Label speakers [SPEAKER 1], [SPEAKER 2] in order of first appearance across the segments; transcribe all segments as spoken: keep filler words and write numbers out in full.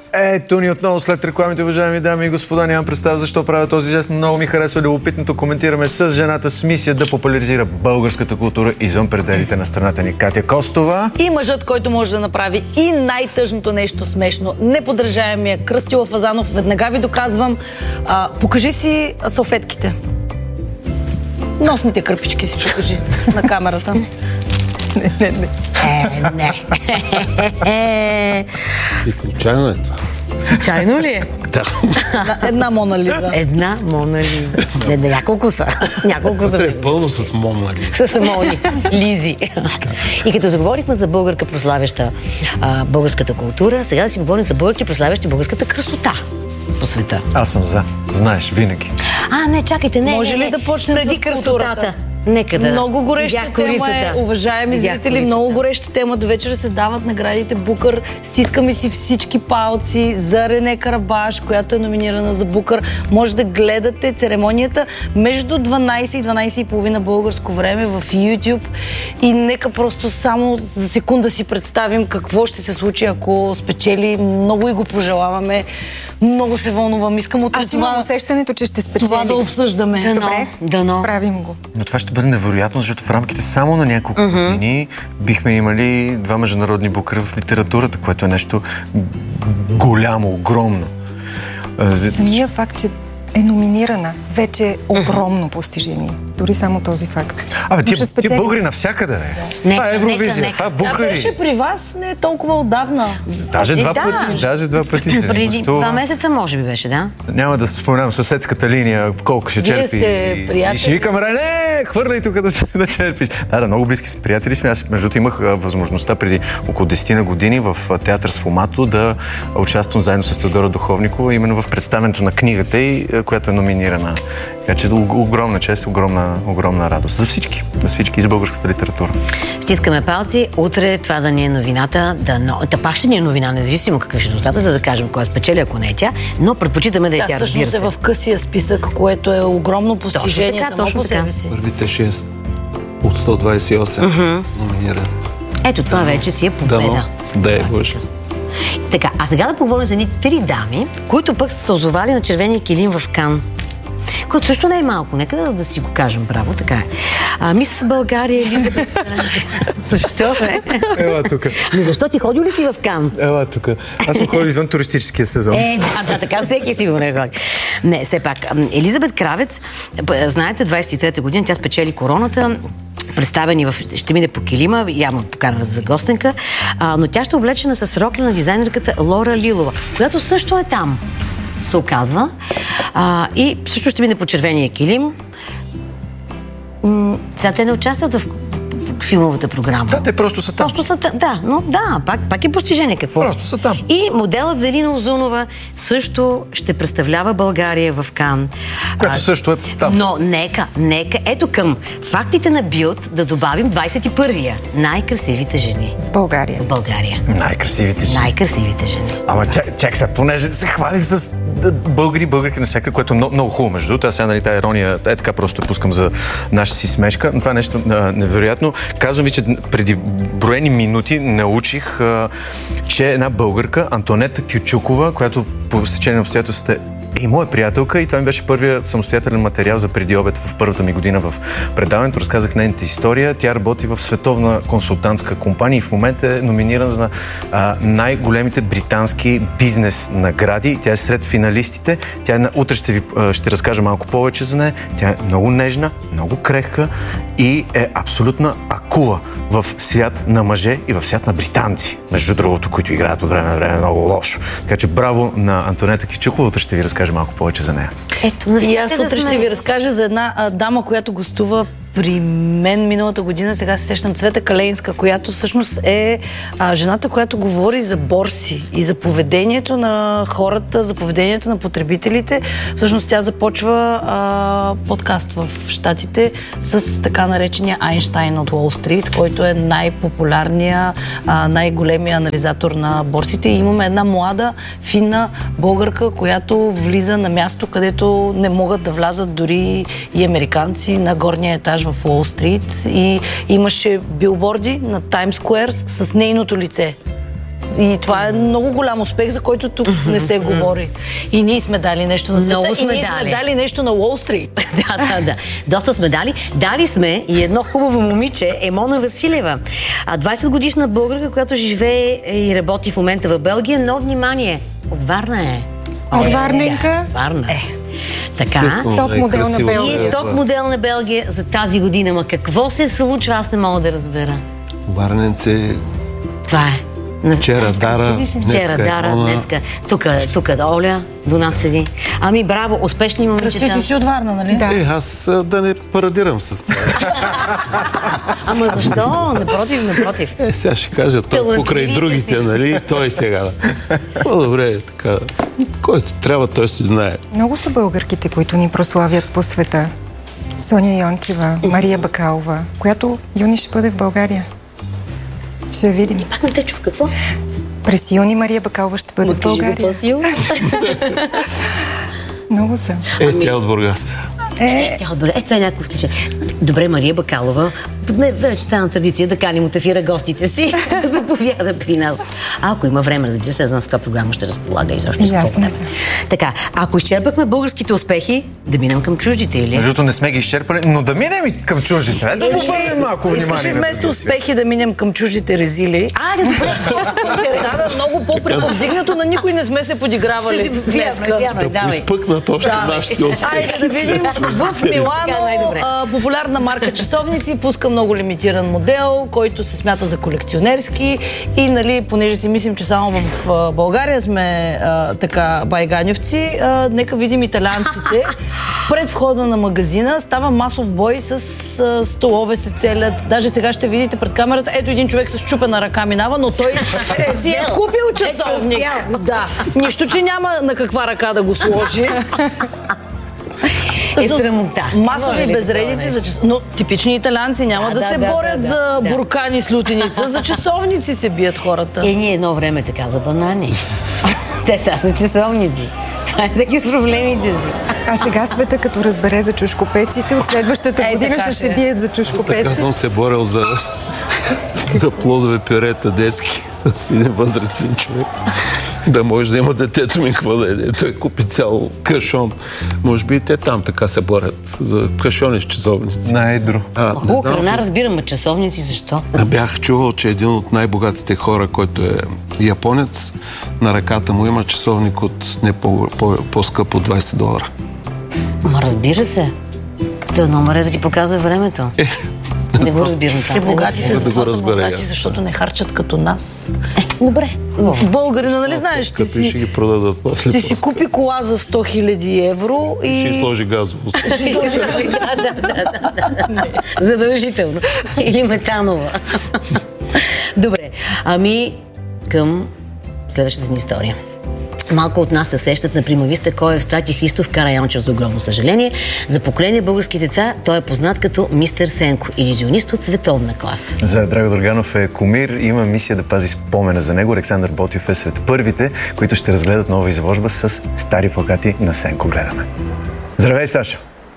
[SPEAKER 1] Ето ни отново след рекламите, уважаеми дами и господа. Нямам представа защо правя този жест. Много ми харесва любопитното. Коментираме с жената с мисия да популяризира българската култура извън пределите на страната ни. Катя Костова.
[SPEAKER 2] И мъжът, който може да направи и най-тъжното нещо смешно. Неподражаемия Кръстю Фазанов. Веднага ви доказвам. А, покажи си салфетките. Носните кърпички си покажи на камерата. Не, не, не. Е, не.
[SPEAKER 3] И случайно е това.
[SPEAKER 2] Случайно ли е?
[SPEAKER 3] Да.
[SPEAKER 2] Една Мона Лиза.
[SPEAKER 4] Една Мона Лиза. Не, не, няколко са. Няколко са.
[SPEAKER 3] Е пълно с Мона Лиза.
[SPEAKER 4] С Мони Лизи. И като заговорихме за българка, прославяща а, българската култура, сега да си говорим за българки, прославящи българската красота по света.
[SPEAKER 1] Аз съм за. Знаеш, винаги.
[SPEAKER 4] А, не, чакайте, не.
[SPEAKER 2] Може
[SPEAKER 4] не,
[SPEAKER 2] ли да почнем
[SPEAKER 4] преди
[SPEAKER 2] с
[SPEAKER 4] красотата?
[SPEAKER 2] културата?
[SPEAKER 4] Нека да.
[SPEAKER 2] Много гореща тема е, уважаеми
[SPEAKER 4] Видях
[SPEAKER 2] зрители,
[SPEAKER 4] корицата.
[SPEAKER 2] много гореща тема. До вечера се дават наградите Букър. Стискаме си всички палци за Рене Карабаш, която е номинирана за Букър. Може да гледате церемонията между дванайсет и дванайсет и половина българско време в YouTube. И нека просто само за секунда си представим какво ще се случи, ако спечели. Много и го пожелаваме. Много се вълнувам. Искам от
[SPEAKER 5] Аз имам усещането, че ще спечели.
[SPEAKER 2] Това да обсъждаме.
[SPEAKER 4] Дано,
[SPEAKER 5] Добре,
[SPEAKER 4] дано.
[SPEAKER 5] правим го.
[SPEAKER 1] Но това ще бъде невероятно, защото в рамките само на няколко mm-hmm. години бихме имали два международни букъри в литературата, което е нещо голямо, огромно.
[SPEAKER 5] Самия факт, че е номинирана, вече е огромно постижение. Дори само този факт.
[SPEAKER 1] Абе, тия, тия българи навсякъде, бе.
[SPEAKER 4] Нека,
[SPEAKER 1] Това е Евровизия,
[SPEAKER 4] нека,
[SPEAKER 1] това е
[SPEAKER 4] нека.
[SPEAKER 1] букъри.
[SPEAKER 2] Да, беше при вас не е толкова отдавна.
[SPEAKER 1] Даже
[SPEAKER 4] Е,
[SPEAKER 1] два
[SPEAKER 4] да.
[SPEAKER 1] пъти, даже два пъти се
[SPEAKER 4] Преди
[SPEAKER 1] гостува.
[SPEAKER 4] два месеца може би беше, да?
[SPEAKER 1] Няма да споменавам съседската линия, колко ще
[SPEAKER 2] Вие
[SPEAKER 1] черпи.
[SPEAKER 2] сте
[SPEAKER 1] И-
[SPEAKER 2] приятели.
[SPEAKER 1] И ще викам, Рене, хвърляй тук да, се- да черпиш. Да, да, много близки приятели сме. Аз, между другото, имах а, възможността преди около десет на години в а, театър Сфомато да участвам заедно с Теодора Духовникова, именно в представянето на книгата й, а, която е номинирана. Така че огромна чест, огромна, огромна радост. За всички, за всички и за българската литература.
[SPEAKER 4] Стискаме палци. Утре това да ни е новината. Да, но, та пак ще ни е новина, независимо какъв ще е резултата, за да кажем кой е спечели, ако не е тя. Но предпочитаме да е
[SPEAKER 2] Тя
[SPEAKER 4] тя, разбира
[SPEAKER 2] всъщност
[SPEAKER 4] се.
[SPEAKER 2] е в късия списък, което е огромно постижение
[SPEAKER 4] така,
[SPEAKER 2] само
[SPEAKER 4] точно
[SPEAKER 2] по
[SPEAKER 4] така.
[SPEAKER 2] себе си.
[SPEAKER 3] Първите шест от сто двайсет и осем mm-hmm. номинирани.
[SPEAKER 4] Ето това вече си е победа.
[SPEAKER 3] Дано да е Боже.
[SPEAKER 4] Така, а сега да поговорим за едни три дами, които пък са се озовали на червения килим в Кан. Което също не е малко, нека да, да си го кажем право, така е. А, мис България, Елизабет... Защо, бе?
[SPEAKER 1] Ела тук.
[SPEAKER 4] Но защо ти ходил ли си в Кан?
[SPEAKER 1] Ела тук. Аз съм ходил извън туристическия сезон.
[SPEAKER 4] Е, да, да, така всеки си го не ходи. Не, все пак. Елизабет Кравец, знаете, двайсет и трета година тя спечели короната, представени в... ще мине по килима, явно поканена за гостенка, а, но тя ще е облечена с рокля на дизайнерката Лора Лилова, която също е там, се оказва. А, и също ще мине по червения килим. М- сега те не участват в филмовата програма.
[SPEAKER 1] Да, те просто са там.
[SPEAKER 4] Просто са там, да, но да, пак, пак е постижение какво.
[SPEAKER 1] Просто са там.
[SPEAKER 4] И моделът Велина Озунова също ще представлява България в Кан.
[SPEAKER 1] Която
[SPEAKER 4] А,
[SPEAKER 1] също е там.
[SPEAKER 4] Но нека, нека, ето към фактите на Билд да добавим двайсет и първия. Най-красивите жени
[SPEAKER 5] С България.
[SPEAKER 4] в България.
[SPEAKER 1] Най-красивите жени.
[SPEAKER 4] Най-красивите жени.
[SPEAKER 1] Ама чак, чак сега, понеже се хвалих с българи, българки навсякъде, което е много, много хубаво между другото. Аз сега, нали, тая ирония, е така просто я пускам за нашата си смешка. Но това е нещо а, невероятно. Казвам ви, че преди броени минути научих, а, че една българка, Антонета Кючукова, която по стечение на обстоятелствата е и моя приятелка, и това ми беше първият самостоятелен материал за преди обед в първата ми година в предаването. Разказах нейната история. Тя работи в световна консултантска компания и в момента е номиниран за а, най-големите британски бизнес награди. Тя е сред финалистите. Тя е на... Утре ще ви а, ще разкажа малко повече за нея. Тя е много нежна, много крехка и е абсолютна акула в свят на мъже и в свят на британци, между другото, които играят от време на време много лошо. Така че браво на Антонета Кючукова. Утре ще ви разкажа малко повече за нея.
[SPEAKER 4] Ето,
[SPEAKER 2] И аз утре ще ви разкажа за една а, дама, която гостува при мен миналата година. Сега се сещам, Цвета Калейнска, която всъщност е а, жената, която говори за борси и за поведението на хората, за поведението на потребителите. Всъщност тя започва а, подкаст в Щатите с така наречения Айнщайн от Уол Стрит, който е най-популярния, а, най-големия анализатор на борсите. И имаме една млада, финна българка, която влиза на място, където не могат да влязат дори и американци, на горния етаж в Уол Стрит, и имаше билборди на Таймс Скуер с нейното лице. И това е много голям успех, за който тук не се говори. И ние сме дали нещо на света, и ние сме дали нещо на Уолл Стрит.
[SPEAKER 4] Да, да, да. Доста сме дали. Дали сме и едно хубаво момиче, Емона Василева. двайсет годишна българка, която живее и работи в момента в Белгия, но внимание, от Варна е.
[SPEAKER 5] От Варненка.
[SPEAKER 4] Варна. Е. Така.
[SPEAKER 5] Топ модел на Белгия.
[SPEAKER 4] И е топ модел на Белгия за тази година. Ма какво се случва, аз не мога да разбера.
[SPEAKER 3] Варненце.
[SPEAKER 4] Това е.
[SPEAKER 3] Вчера Дара,
[SPEAKER 4] Вчера Дара, днеска. Тук, тук Оля до нас седи. Ами браво, успешни момичета.
[SPEAKER 2] Кръстю, ти си от Варна, нали?
[SPEAKER 5] Да.
[SPEAKER 3] Е, аз да не парадирам с това.
[SPEAKER 4] Ама защо? Напротив, напротив.
[SPEAKER 3] Е, сега ще кажа, той покрай другите, нали? Той сега. По-добре, така. Който трябва, той си знае.
[SPEAKER 5] Много са българките, които ни прославят по света. Соня Йончева, Мария Бакалова, която юни ще бъде в България. Ще я видим.
[SPEAKER 4] Пак не те чув какво?
[SPEAKER 5] През юни Мария Бакалова ще бъде в България. Много са.
[SPEAKER 3] Е, тя от Бургас.
[SPEAKER 4] Е, тя отбора. Е, това е някакво включение. Добре, Мария Бакалова. Не, вече стана традиция да каним от ефира гостите си да заповяда при нас. А ако има време, разбира се, знам с каква програма ще разполага и защо ще
[SPEAKER 5] Ясно.
[SPEAKER 4] Така, ако изчерпахме българските успехи, да минем към чуждите, или?
[SPEAKER 1] Междуто не сме ги изчерпали, но да минем и към чуждите. Да обърнем малко внимание.
[SPEAKER 2] Искаш ли вместо успехи да минем към чуждите резили?
[SPEAKER 4] А, да, добре.
[SPEAKER 2] Да, да, много по-приповдигнато, на никой не сме се подигравали днеска.
[SPEAKER 3] Да изпъкнат още нашите успехи.
[SPEAKER 2] Айде да видим. В Милано а, популярна марка часовници пуска много лимитиран модел, който се смята за колекционерски и, нали, понеже си мислим, че само в а, България сме а, така байганевци, а, нека видим италианците. Пред входа на магазина става масов бой с а, столове се целят. Даже сега ще видите пред камерата, ето един човек с чупена ръка минава, но той си е купил часовник. Да. Нищо, че няма на каква ръка да го сложи.
[SPEAKER 4] Е срамота.
[SPEAKER 2] Масови безредици за час... Но типични италианци няма а, да, да се да, борят да, за да, буркани с лютеница, за часовници се бият хората.
[SPEAKER 4] Е, ние едно време така за банани. Те са са часовници. Това е всеки с проблемите си.
[SPEAKER 5] А сега света, като разбере за чушкопеците, от следващата
[SPEAKER 2] Ей,
[SPEAKER 5] година ще се бият за чушкопеци.
[SPEAKER 3] Така съм се борил за, за плодове пюрета детски с един възрастен човек. Да може да има детето ми какво да еде. Той купи цял кашон. Може би и те там така се борят за кашони с часовници.
[SPEAKER 1] На едро.
[SPEAKER 4] Хубаво, храна разбирам, а часовници защо?
[SPEAKER 3] Бях чувал, че един от най-богатите хора, който е японец, на ръката му има часовник от не по, по, по-скъп от двайсет долара.
[SPEAKER 4] Ма разбира се. Той номер е да ти показва времето.
[SPEAKER 3] Е,
[SPEAKER 4] не го разбирам това.
[SPEAKER 2] Те богатите
[SPEAKER 3] да
[SPEAKER 2] за това
[SPEAKER 3] го
[SPEAKER 2] са
[SPEAKER 3] разбере,
[SPEAKER 2] богати,
[SPEAKER 3] аз.
[SPEAKER 2] защото не харчат като нас.
[SPEAKER 4] Е, добре.
[SPEAKER 2] Българина, нали знаеш, ти
[SPEAKER 3] Като ще
[SPEAKER 2] си,
[SPEAKER 3] ги продадат после.
[SPEAKER 2] ти си купи кола за сто хиляди евро и...
[SPEAKER 3] Ще сложи газово.
[SPEAKER 4] Да, да, да, да. Задължително. Или метанова. Добре, ами към следващата ни история. Малко от нас се сещат на Примависта кой е в Стати Христов Караянчев, за огромно съжаление. За поколение български деца той е познат като мистер Сенко, илюзионист от световна класа.
[SPEAKER 1] За Драго Драганов е кумир и има мисия да пази спомена за него. Александър Ботев е сред първите, които ще разгледат нова изложба с стари плакати на Сенко. Гледаме. Здравей, Саша!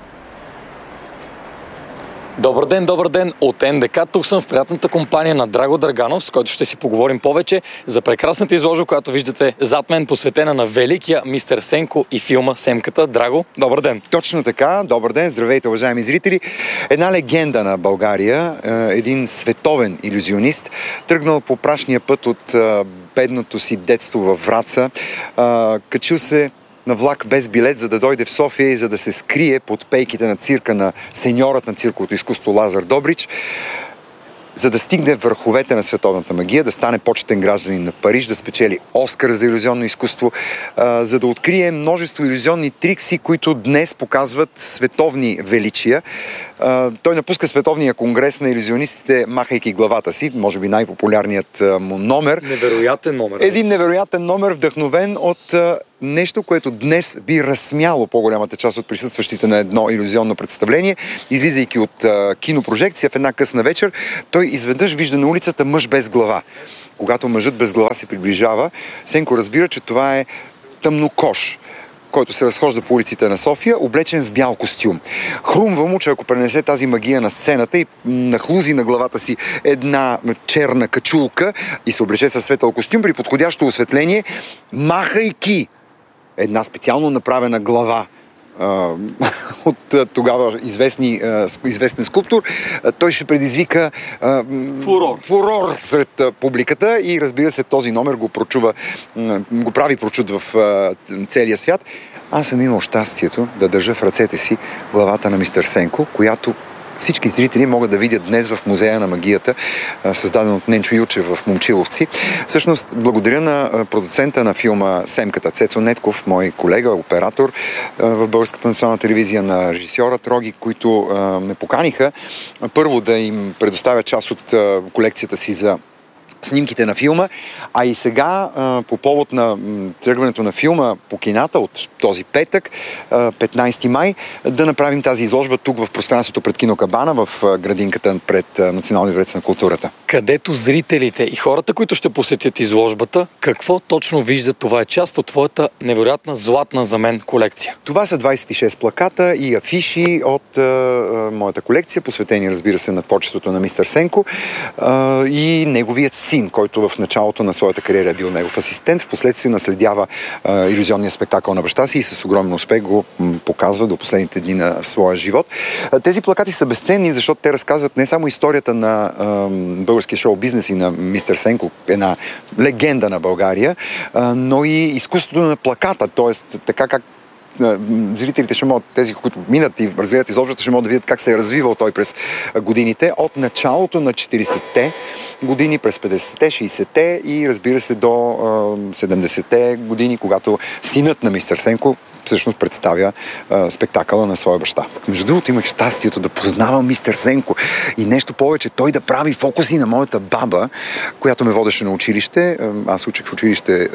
[SPEAKER 6] Добър ден, добър ден от Ен Де Ка. Тук съм в приятната компания на Драго Драганов, с който ще си поговорим повече за прекрасната изложба, която виждате зад мен, посветена на великия мистер Сенко и филма Семката. Драго, добър ден!
[SPEAKER 7] Точно така, добър ден, здравейте, уважаеми зрители. Една легенда на България, един световен илюзионист, тръгнал по прашния път от бедното си детство във Враца, качил се на влак без билет, за да дойде в София и за да се скрие под пейките на цирка на сеньорът на цирковото изкуство Лазар Добрич, за да стигне върховете на световната магия, да стане почетен гражданин на Париж, да спечели Оскар за илюзионно изкуство, а, за да открие множество илюзионни трикси, които днес показват световни величия. А, той напуска Световния конгрес на илюзионистите, махайки главата си, може би най-популярният а, му номер.
[SPEAKER 6] Невероятен номер.
[SPEAKER 7] Един невероятен номер, вдъхновен от а, нещо, което днес би разсмяло по-голямата част от присъстващите на едно илюзионно представление. Излизайки от а, кинопрожекция в една късна вечер, той изведнъж вижда на улицата мъж без глава. Когато мъжът без глава се приближава, Сенко разбира, че това е тъмнокож. който се разхожда по улиците на София, облечен в бял костюм. Хрумва му, че ако пренесе тази магия на сцената и нахлузи на главата си една черна качулка и се облече със светъл костюм, при подходящо осветление, махайки една специално направена глава от тогава известни, известен скулптор, той ще предизвика
[SPEAKER 6] фурор.
[SPEAKER 7] фурор сред публиката и разбира се, този номер го прочува, го прави прочут в целия свят. Аз съм имал щастието да държа в ръцете си главата на мистер Сенко, която всички зрители могат да видят днес в Музея на магията, създаден от Ненчо Илчев в Момчиловци. Всъщност, благодаря на продуцента на филма Семката Цецо Нетков, мой колега, оператор в Българската национална телевизия, на режисьора Троги, които ме поканиха първо да им предоставя част от колекцията си за снимките на филма, а и сега по повод на тръгването на филма по кината от този петък, петнайсети май, да направим тази изложба тук в пространството пред Кинокабана, в градинката пред Националния дворец на културата.
[SPEAKER 6] Където зрителите и хората, които ще посетят изложбата, какво точно виждат? Това е част от твоята невероятна златна за мен колекция.
[SPEAKER 7] Това са двайсет и шест плаката и афиши от а, моята колекция, посветени, разбира се, на творчеството на мистер Сенко а, и неговият син, който в началото на своята кариера е бил негов асистент, впоследствие наследява а, илюзионния спектакъл на баща си и с огромен успех го м, показва до последните дни на своя живот. А, тези плакати са безценни, защото те разказват не само историята на а, българския шоу-бизнес и на мистер Сенко, една легенда на България, а, но и изкуството на плаката, т.е. така как зрителите ще могат, тези, които минат и разгледат изложбата, ще могат да видят как се е развивал той през годините, от началото на четирийсетте години, през петдесетте, шейсетте и разбира се до седемдесетте години, когато синът на мистер Сенко всъщност представя а, спектакъла на своя баща. Между другото, имах щастието да познавам мистер Сенко и нещо повече, той да прави фокуси на моята баба, която ме водеше на училище. Аз учих в училище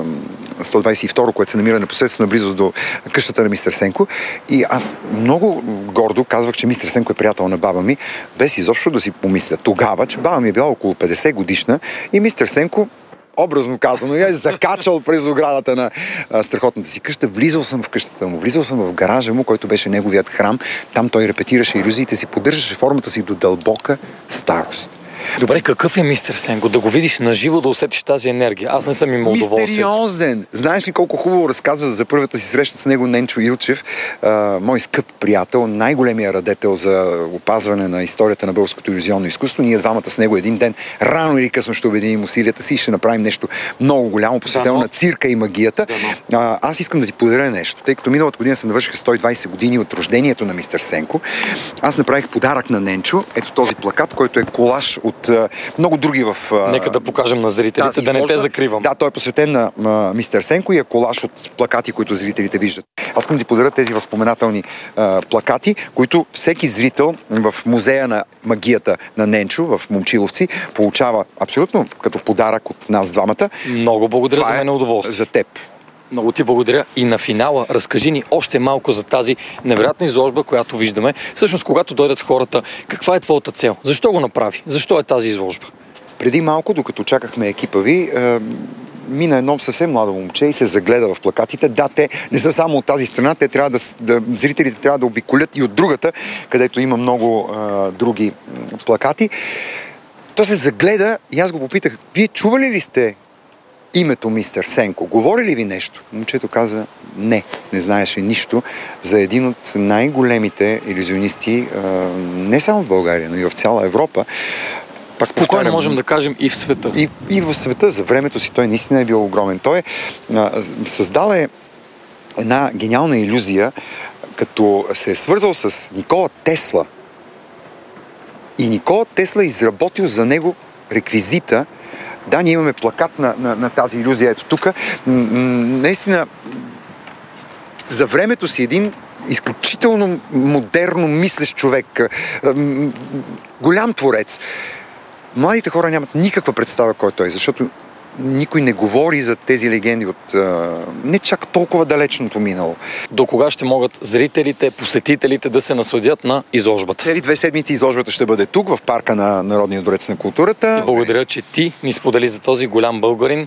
[SPEAKER 7] сто двайсет и второ, което се намира непосредствено близо до къщата на мистер Сенко. И аз много гордо казвах, че мистер Сенко е приятел на баба ми, без изобщо да си помисля тогава, че баба ми е била около петдесет годишна и мистер Сенко, образно казано, я е закачал през оградата на а, страхотната си къща. Влизал съм в къщата му, влизал съм в гаража му, който беше неговият храм. Там той репетираше илюзиите си, поддържаше формата си до дълбока старост.
[SPEAKER 6] Добре, какъв е мистер Сенко? Да го видиш наживо, да усетиш тази енергия. Аз не съм имал удоволствие.
[SPEAKER 7] Мистериозен! Знаеш ли колко хубаво разказва за първата си среща с него Ненчо Илчев, а, мой скъп приятел, най-големия радетел за опазване на историята на българското илюзионно изкуство. Ние двамата с него един ден, рано или късно ще обединим усилията си и ще направим нещо много голямо, посветено да, но... на цирка и магията. Да, а, аз искам да ти подаря нещо, тъй като миналата година се навършиха сто и двайсет години от рождението на мистер Сенко. Аз направих подарък на Ненчо. Ето този плакат, който е колаж от много други в...
[SPEAKER 6] Нека да покажем на зрителите, да, да не те закривам.
[SPEAKER 7] Да, той е посветен на а, мистер Сенко и е колаж от плакати, които зрителите виждат. Аз искам да ти подаря тези възпоменателни а, плакати, които всеки зрител в Музея на магията на Ненчо в Момчиловци получава абсолютно като подарък от нас двамата.
[SPEAKER 6] Много благодаря,
[SPEAKER 7] това
[SPEAKER 6] за мен е удоволствие.
[SPEAKER 7] За теб.
[SPEAKER 6] Много ти благодаря. И на финала разкажи ни още малко за тази невероятна изложба, която виждаме. Всъщност, когато дойдат хората, каква е твоята цел? Защо го направи? Защо е тази изложба?
[SPEAKER 7] Преди малко, докато чакахме екипа ви, е, мина едно съвсем младо момче и се загледа в плакатите. Да, те не са само от тази страна, те трябва да, да зрителите трябва да обиколят и от другата, където има много е, други плакати. То се загледа и аз го попитах, вие чували ли сте името мистер Сенко? Говори ли ви нещо? Момчето каза, не, не знаеше нищо за един от най-големите илюзионисти, не само в България, но и в цяла Европа.
[SPEAKER 6] Пак спокойно можем да кажем и в света.
[SPEAKER 7] И, и в света, за времето си, той наистина е бил огромен. Той е, създал е една гениална илюзия, като се е свързал с Никола Тесла. И Никола Тесла е изработил за него реквизита. Да, ние имаме плакат на, на, на тази илюзия. Ето тук. Наистина, за времето си един изключително модерно мислещ човек, голям творец. Младите хора нямат никаква представа кой той, защото никой не говори за тези легенди от а, не чак толкова далечното минало.
[SPEAKER 6] До кога ще могат зрителите, посетителите да се насладят на изложбата?
[SPEAKER 7] Цели две седмици изложбата ще бъде тук, в парка на Народния дворец на културата.
[SPEAKER 6] И благодаря, че ти ни сподели за този голям българин,